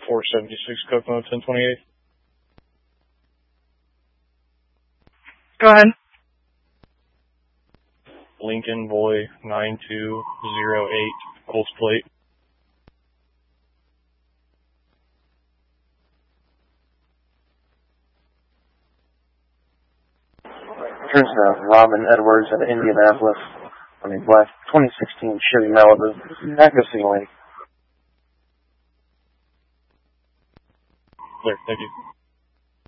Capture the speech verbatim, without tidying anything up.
four seventy-six Kokomo ten twenty-eight. Go ahead. Lincoln Boy nine two zero eight, Pulse Plate. Here's uh, Robin Edwards out of Indianapolis on a black twenty sixteen Chevy Malibu. Accuracy link. Clear, thank you.